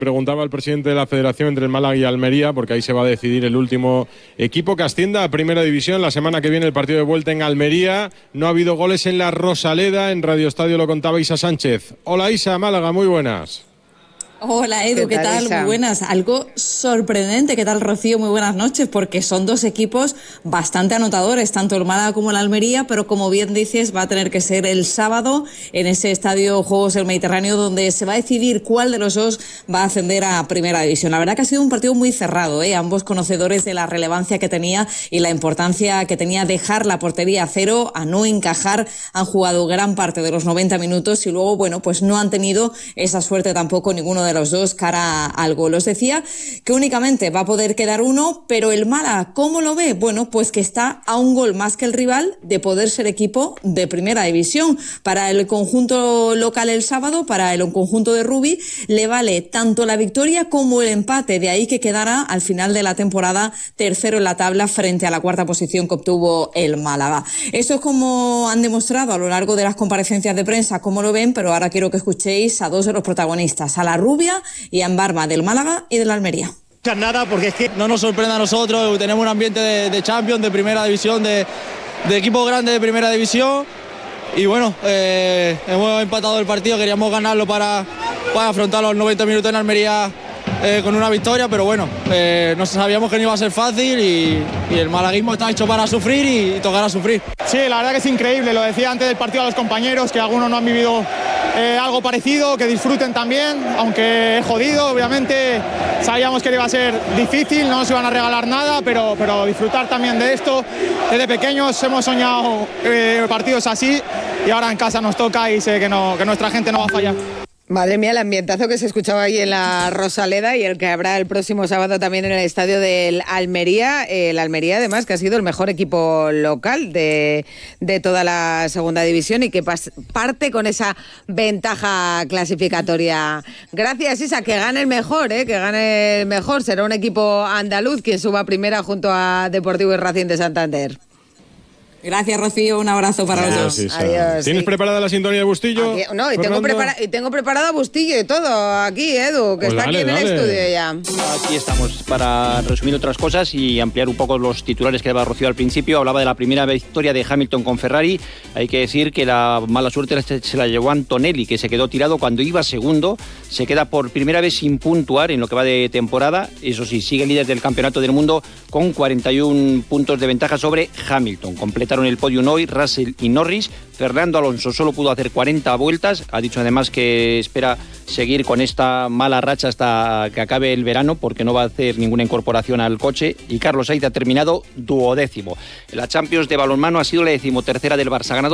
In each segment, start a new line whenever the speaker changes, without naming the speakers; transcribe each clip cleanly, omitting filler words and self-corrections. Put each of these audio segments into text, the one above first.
Preguntaba al presidente de la Federación entre el Málaga y Almería, porque ahí se va a decidir el último equipo que ascienda a Primera División. La semana que viene el partido de vuelta en Almería. No ha habido goles en la Rosaleda. En Radio Estadio lo contaba Isa Sánchez. Hola Isa, Málaga, muy buenas.
Hola Edu, ¿qué tal? Muy buenas. Algo sorprendente, ¿qué tal Rocío? Muy buenas noches, porque son dos equipos bastante anotadores, tanto el Málaga como el Almería, pero como bien dices, va a tener que ser el sábado en ese estadio Juegos del Mediterráneo, donde se va a decidir cuál de los dos va a ascender a Primera División. La verdad que ha sido un partido muy cerrado, ambos conocedores de la relevancia que tenía y la importancia que tenía dejar la portería a cero, a no encajar. Han jugado gran parte de los 90 minutos y luego, bueno, pues no han tenido esa suerte tampoco ninguno de los dos cara al gol. Os decía que únicamente va a poder quedar uno, pero el Málaga, ¿cómo lo ve? Bueno, pues que está a un gol más que el rival de poder ser equipo de Primera División. Para el conjunto local el sábado, para el conjunto de Rubi, le vale tanto la victoria como el empate, de ahí que quedará al final de la temporada tercero en la tabla frente a la cuarta posición que obtuvo el Málaga. Esto es como han demostrado a lo largo de las comparecencias de prensa, cómo lo ven, pero ahora quiero que escuchéis a dos de los protagonistas, a la Rubia y a Embarba del Málaga y de la Almería.
Nada, porque es que no nos sorprende a nosotros, tenemos un ambiente de Champions, de Primera División, de equipo grande de Primera División y bueno, hemos empatado el partido, queríamos ganarlo para afrontar los 90 minutos en Almería con una victoria, pero bueno, no sabíamos que no iba a ser fácil y el malaguismo está hecho para sufrir y tocará sufrir.
Sí, la verdad que es increíble, lo decía antes del partido a los compañeros, que algunos no han vivido algo parecido, que disfruten también, aunque es jodido, obviamente sabíamos que iba a ser difícil, no nos iban a regalar nada, pero disfrutar también de esto. Desde pequeños hemos soñado partidos así y ahora en casa nos toca y sé que nuestra gente no va a fallar.
Madre mía, el ambientazo que se escuchaba ahí en la Rosaleda y el que habrá el próximo sábado también en el estadio del Almería. El Almería, además, que ha sido el mejor equipo local de toda la segunda división y que parte con esa ventaja clasificatoria. Gracias, Isa, que gane el mejor, que gane el mejor. Será un equipo andaluz quien suba a primera junto a Deportivo y Racing de Santander.
Gracias, Rocío. Un abrazo para los dos.
Adiós.
¿Tienes preparada la sintonía de Bustillo?
Aquí, no, y tengo preparada Bustillo y todo aquí, Edu, que pues está aquí en el estudio ya.
Aquí estamos para resumir otras cosas y ampliar un poco los titulares que daba Rocío al principio. Hablaba de la primera victoria de Hamilton con Ferrari. Hay que decir que la mala suerte se la llevó Antonelli, que se quedó tirado cuando iba segundo. Se queda por primera vez sin puntuar en lo que va de temporada. Eso sí, sigue líder del campeonato del mundo con 41 puntos de ventaja sobre Hamilton. Completaron el podium hoy Russell y Norris. Fernando Alonso solo pudo hacer 40 vueltas. Ha dicho además que espera seguir con esta mala racha hasta que acabe el verano, porque no va a hacer ninguna incorporación al coche. Y Carlos Sainz ha terminado 12º. La Champions de balonmano ha sido la 13ª del Barça. Ha ganado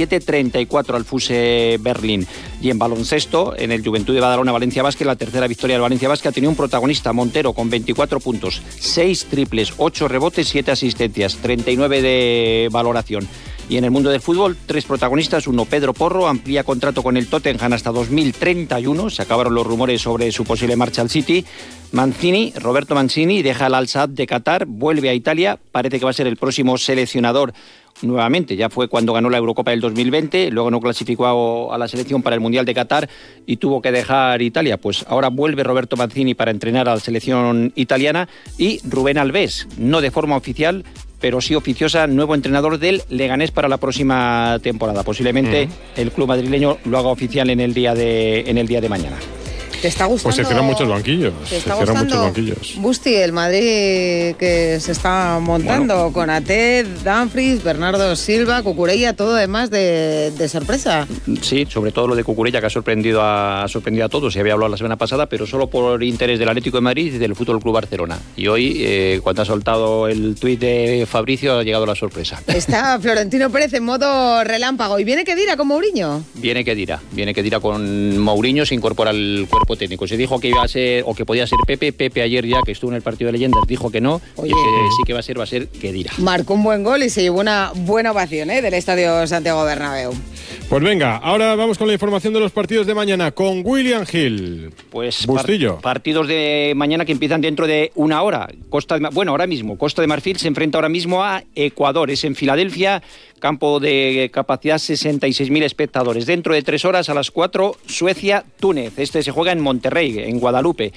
37-34 al Fuse Berlín. Y en baloncesto, en el Juventud de Badalona Valencia Basket, la tercera victoria del Valencia Basket ha tenido un protagonista, Montero, con 24 puntos, 6 triples, 8 rebotes, 7 asistencias, 39 de valoración. Y en el mundo del fútbol, 3 protagonistas. Uno, Pedro Porro, amplía contrato con el Tottenham hasta 2031. Se acabaron los rumores sobre su posible marcha al City. Roberto Mancini, deja el Al-Sadd de Qatar, vuelve a Italia. Parece que va a ser el próximo seleccionador nuevamente. Ya fue cuando ganó la Eurocopa del 2020, luego no clasificó a la selección para el Mundial de Qatar y tuvo que dejar Italia. Pues ahora vuelve Roberto Mancini para entrenar a la selección italiana. Y Rubén Alves, no de forma oficial, pero sí oficiosa, nuevo entrenador del Leganés para la próxima temporada. Posiblemente el club madrileño lo haga oficial en el día de mañana.
¿Te está gustando?
Pues se cierran muchos banquillos.
¿Te está gustando, Busti, el Madrid que se está montando con Ated, Dumfries, Bernardo Silva, Cucurella, todo además de sorpresa?
Sí, sobre todo lo de Cucurella, que ha sorprendido a todos. Se había hablado la semana pasada, pero solo por interés del Atlético de Madrid y del Fútbol Club Barcelona. Y hoy, cuando ha soltado el tuit de Fabricio, ha llegado la sorpresa.
Está Florentino Pérez en modo relámpago. ¿Y viene Khedira con Mourinho?
Viene Khedira con Mourinho, se incorpora al cuerpo técnico. Se dijo que iba a ser, o que podía ser Pepe ayer ya, que estuvo en el partido de leyendas, dijo que no. Oye, y que sí que va a ser Khedira.
Marcó un buen gol y se llevó una buena ovación del Estadio Santiago Bernabéu.
Pues venga, ahora vamos con la información de los partidos de mañana con William Hill.
Pues
Bustillo.
Partidos de mañana que empiezan dentro de una hora. Ahora mismo, Costa de Marfil se enfrenta ahora mismo a Ecuador. Es en Filadelfia. campo de capacidad 66.000 espectadores. Dentro de 3 horas, a las 4, Suecia-Túnez. Este se juega en Monterrey, en Guadalupe.